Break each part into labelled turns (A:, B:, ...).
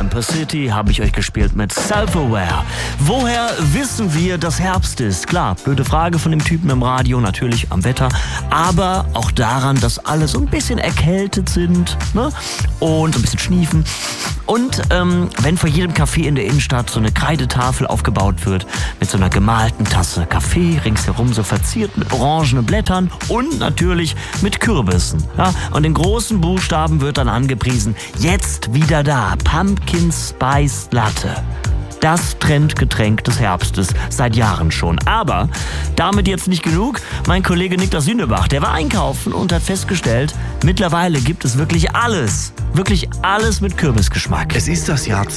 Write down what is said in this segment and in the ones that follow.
A: Camper City habe ich euch gespielt mit Self-Aware. Woher wissen wir, dass Herbst ist? Klar, blöde Frage von dem Typen im Radio, natürlich am Wetter, aber auch daran, dass alle so ein bisschen erkältet sind, ne? Und ein bisschen schniefen. Und wenn vor jedem Café in der Innenstadt so eine Kreidetafel aufgebaut wird mit so einer gemalten Tasse Kaffee, ringsherum so verziert mit orangenen Blättern und natürlich mit Kürbissen. Ja? Und in großen Buchstaben wird dann angepriesen, jetzt wieder da, Pumpkin Spice Latte. Das Trendgetränk des Herbstes, seit Jahren schon. Aber damit jetzt nicht genug. Mein Kollege Niklas Sühnebach, der war einkaufen und hat festgestellt, mittlerweile gibt es wirklich alles mit Kürbisgeschmack.
B: Es ist das Jahr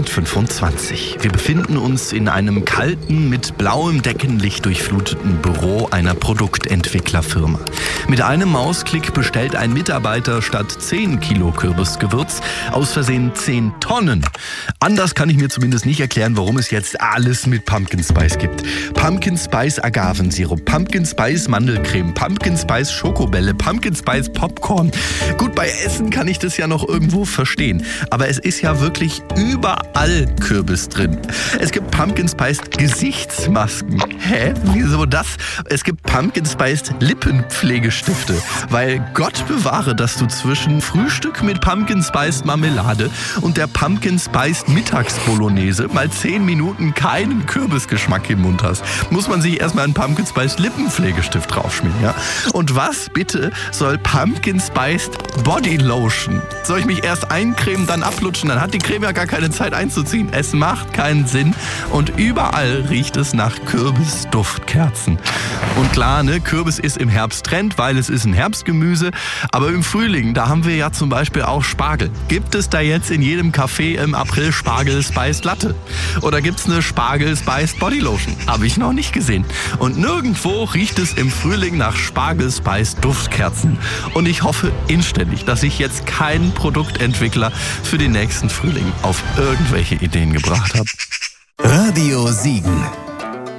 B: 2025. Wir befinden uns in einem kalten, mit blauem Deckenlicht durchfluteten Büro einer Produktentwicklerfirma. Mit einem Mausklick bestellt ein Mitarbeiter statt 10 Kilo Kürbisgewürz aus Versehen 10 Tonnen. Anders kann ich mir zumindest nicht erklären, warum es jetzt alles mit Pumpkin Spice gibt. Pumpkin Spice Agavensirup, Pumpkin Spice Mandelcreme, Pumpkin Spice Schokobälle, Pumpkin Spice Popcorn. Gut, bei Essen kann ich das ja noch irgendwo verstehen. Aber es ist ja wirklich überall Kürbis drin. Es gibt Pumpkin Spice Gesichtsmasken. Hä? Wieso das? Es gibt Pumpkin Spice Lippenpflegestifte. Weil Gott bewahre, dass du zwischen Frühstück mit Pumpkin Spice Marmelade und der Pumpkin Spice Mittagsbolognese mal 10 Minuten keinen Kürbisgeschmack im Mund hast. Muss man sich erstmal einen Pumpkin Spice Lippenpflegestift draufschmieren, ja? Und was bitte soll Pumpkin Spice Body Lotion? Soll ich mich erst eincremen, dann ablutschen? Dann hat die Creme ja gar keine Zeit einzuziehen. Es macht keinen Sinn. Und überall riecht es nach Kürbisduftkerzen. Und klar, ne, Kürbis ist im Herbst Trend, weil es ist ein Herbstgemüse. Aber im Frühling, da haben wir ja zum Beispiel auch Spargel. Gibt es da jetzt in jedem Café im April Spargel Spiced Latte? Oder gibt es eine Spargel Spiced Body Lotion? Habe ich noch nicht gesehen. Und nirgendwo riecht es im Frühling nach Spargel Spiced Duftkerzen. Und ich hoffe inständig, dass ich jetzt keinen Produktentwickler für den nächsten Frühling auf irgendwelche Ideen gebracht habe.
C: Radio Siegen.